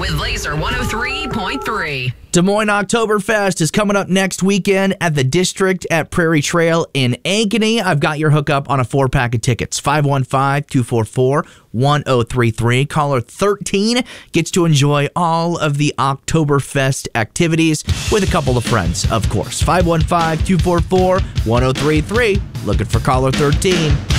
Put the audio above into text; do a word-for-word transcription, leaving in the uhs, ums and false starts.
with Laser one oh three point three. Des Moines Oktoberfest is coming up next weekend at the District at Prairie Trail in Ankeny. I've got your hookup on a four-pack of tickets. five one five, two four four, one oh three three. Caller thirteen gets to enjoy all of the Oktoberfest activities with a couple of friends, of course. five one five, two four four, one oh three three. Looking for caller thirteen.